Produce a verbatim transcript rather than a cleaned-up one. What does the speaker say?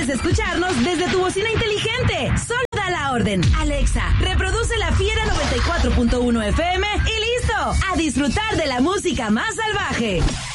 puedes escucharnos desde tu bocina inteligente. Solo da la orden. Alexa, reproduce La Fiera noventa y cuatro punto uno F M y listo. A disfrutar de la música más salvaje.